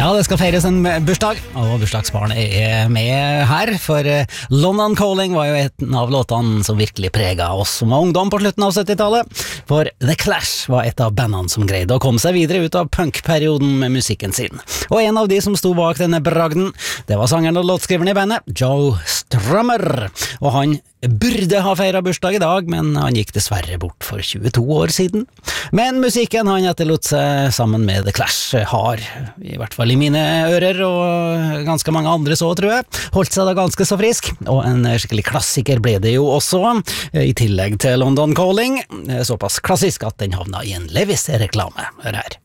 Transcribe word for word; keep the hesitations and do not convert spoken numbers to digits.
Ja, det skal feires en bursdag, og bursdagsbarnet er med her, for London Calling var jo en av låtene som virkelig preget oss som var ungdom på slutten av syttitallet, for The Clash var et av bandene som greide å komme seg videre ut av punkperioden med musikken sin. Og en av de som sto bak denne bragden, det var sangeren og låtskriveren i bandet, Joe Strummer, og han burde ha feiret bursdag i dag, men han gikk dessverre bort for tjueto år siden. Men musikken han etterlot seg sammen med The Clash har, i hvert fall i mine ører, og ganske mange andre så, tror jeg, holdt seg da ganske så frisk, og en skikkelig klassiker ble det jo også, i tillegg til London Calling, såpass klassisk at den havna i en Levis-reklame. Hør her.